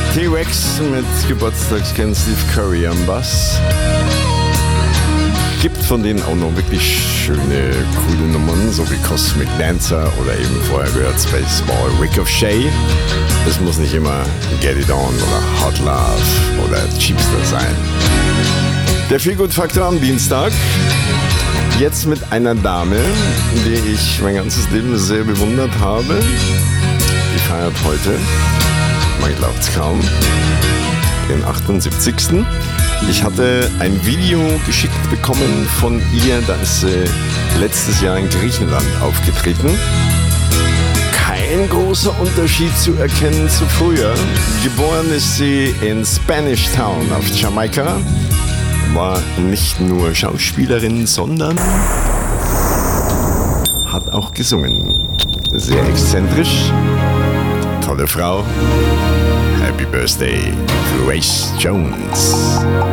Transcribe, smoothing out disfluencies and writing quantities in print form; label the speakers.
Speaker 1: T-Rex mit Geburtstagskind Steve Curry am Bass. Gibt von denen auch noch wirklich schöne, coole Nummern, so wie Cosmic Dancer oder eben vorher gehört Spaceball Ricochet. Es muss nicht immer Get It On oder Hot Love oder Cheapster sein. Der Feelgood-Faktor am Dienstag. Jetzt mit einer Dame, die ich mein ganzes Leben sehr bewundert habe. Die feiert heute, man glaubt es kaum, den 78. Ich hatte ein Video geschickt bekommen von ihr, da ist sie letztes Jahr in Griechenland aufgetreten. Kein großer Unterschied zu erkennen zu früher. Geboren ist sie in Spanish Town auf Jamaika. War nicht nur Schauspielerin, sondern hat auch gesungen. Sehr exzentrisch. Tolle Frau. Happy Birthday, Grace Jones.